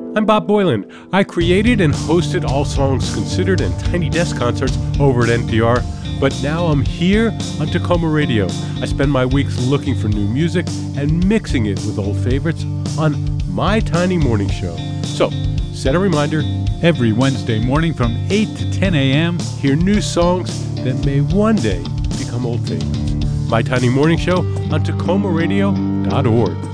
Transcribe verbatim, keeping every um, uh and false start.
I'm Bob Boylan. I created and hosted All Songs Considered and Tiny Desk concerts over at N P R, but now I'm here on Tacoma Radio. I spend my weeks looking for new music and mixing it with old favorites on my tiny morning show. So, set a reminder every Wednesday morning from eight to ten a.m. Hear new songs that may one day become old favorites. My Tiny Morning Show on Tacoma Radio dot org.